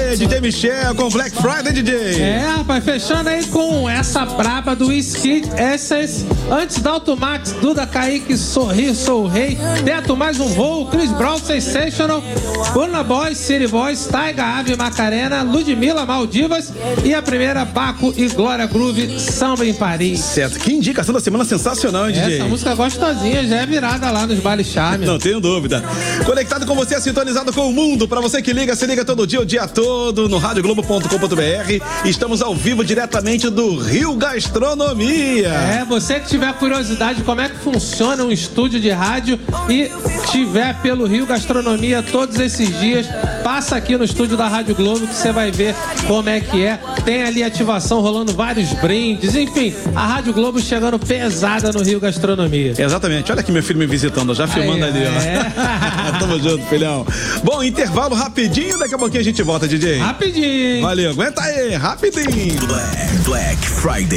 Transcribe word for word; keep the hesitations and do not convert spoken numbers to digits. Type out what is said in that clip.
aí, D J Michel com Black Friday, D J. É, rapaz, fechando aí com essa braba do Ski Essence. Antes da Automax, Duda Kaique, Sorrir, Sou o Rei. Teto Mais Um Voo, Chris Brown, Sensational, Burna Boy, City Boys, Taiga, Ave, Macarena, Ludmilla, Maldivas e a primeira, Baco e Glória Groove, Samba em Paris. Certo, que indicação da semana sensacional, hein, D J? Essa música gostosinha já é virada lá nos baile charme. Não tenho dúvida. Conectado com você, sintonizado com o mundo. Pra você que liga, se liga todo dia, o dia todo, no rádio globo ponto com ponto br. Estamos ao vivo diretamente do Rio Gastronomia. É, você que tiver curiosidade de como é que funciona um estúdio de rádio e tiver pelo Rio Gastronomia todos esses dias, passa aqui no estúdio da Rádio Globo que você vai ver como é que é. Tem ali ativação, rolando vários brindes, enfim, a Rádio Globo chegando pesada no Rio Gastronomia. Exatamente, olha aqui meu filho me visitando, já filmando aí, ali, ó. É. Tamo junto, filhão. Bom, intervalo rapidinho, daqui a pouquinho a gente volta, D J. Rapidinho. Valeu, aguenta aí, rapidinho. Black, Black Friday.